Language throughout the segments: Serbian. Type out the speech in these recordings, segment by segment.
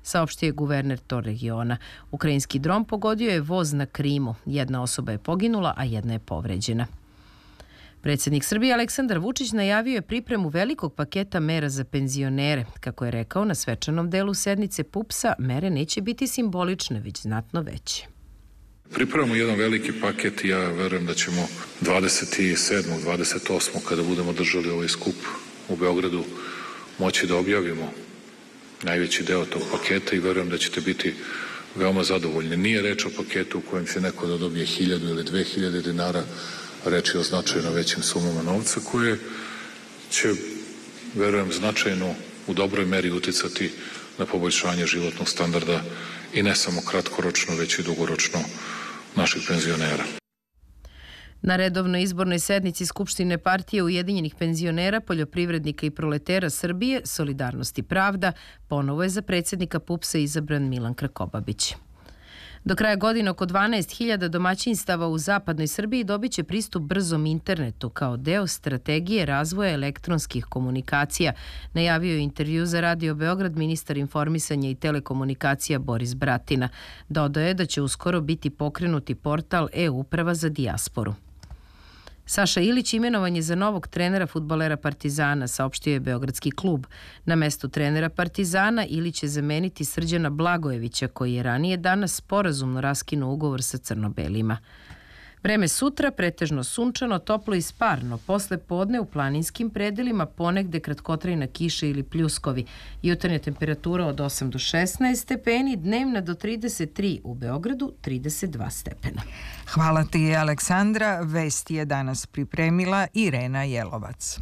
saopštio je guverner tog regiona. Ukrajinski dron pogodio je voz na Krimu. Jedna osoba je poginula, a jedna je povređena. Predsjednik Srbije Aleksandar Vučić najavio je pripremu velikog paketa mera za penzionere. Kako je rekao na svečanom delu sednice PUPS-a, mere neće biti simbolične, već znatno veće. Pripremamo jedan veliki paket i ja verujem da ćemo 27. 28. kada budemo držali ovaj skup u Beogradu moći da objavimo najveći deo tog paketa i verujem da ćete biti veoma zadovoljni. Nije reč o paketu u kojem će neko da dobije 1000 ili 2000 dinara, reč je o značajno većim sumama novca koje će, verujem, značajno u dobroj meri uticati na poboljšanje životnog standarda i ne samo kratkoročno, već i dugoročno naših penzionera. Na redovnoj izbornoj sednici Skupštine partije Ujedinjenih penzionera, poljoprivrednika i proletera Srbije, Solidarnost i pravda, ponovo je za predsjednika PUPS-a izabran Milan Krkobabić. Do kraja godine oko 12.000 domaćinstava u zapadnoj Srbiji dobit će pristup brzom internetu kao deo strategije razvoja elektronskih komunikacija, najavio je intervju za Radio Beograd ministar informisanja i telekomunikacija Boris Bratina. Dodao je da će uskoro biti pokrenuti portal e-uprava za dijasporu. Saša Ilić imenovan je za novog trenera fudbalera Partizana, saopštio je beogradski klub. Na mestu trenera Partizana Ilić će zameniti Srđana Blagojevića, koji je ranije danas sporazumno raskinuo ugovor sa crno-belima. Vreme sutra pretežno sunčano, toplo i sparno. Posle podne u planinskim predelima ponegde kratkotrajna kiša ili pljuskovi. Jutarnja temperatura od 8 do 16 stepeni, dnevna do 33, u Beogradu 32 stepena. Hvala ti, Aleksandra. Vesti je danas pripremila Irena Jelovac.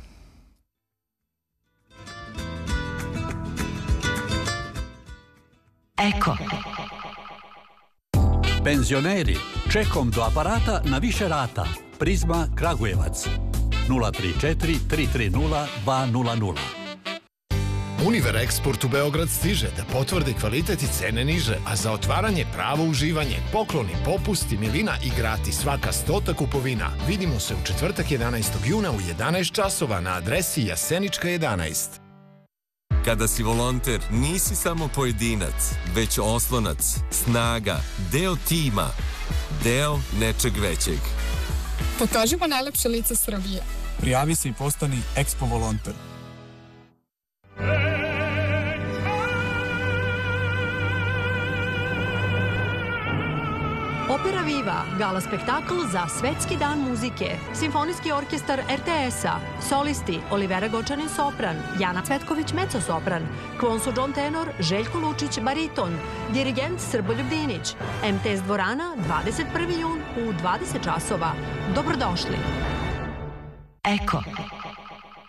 Eko. Penzioneri, čekom do aparata na više rata. Prizma Kragujevac 034 330 200. Univer Eksport u Beograd stiže da potvrdi kvalitet i cene niže, a za otvaranje pravo uživanje, pokloni, popusti, milina i gratis svaka 100 kupovina. Vidimo se u četvrtak 11. juna u 11 časova na adresi Jasenička 11. Kada si volonter, nisi samo pojedinac, već oslonac, snaga, deo tima, deo nečeg većeg. Pokažimo najlepše lice Srbije. Prijavi se i postani Expo volonter. Opera Viva, gala spektakl za Svetski dan muzike, Simfonijski orkestar RTS-a, solisti Olivera Gočanin sopran, Jana Cvetković mezzo-sopran, Kvonsu John tenor, Željko Lučić bariton, dirigent Srboljub Dinić, MTS dvorana 21. jun u 20 časova. Dobrodošli. Eko.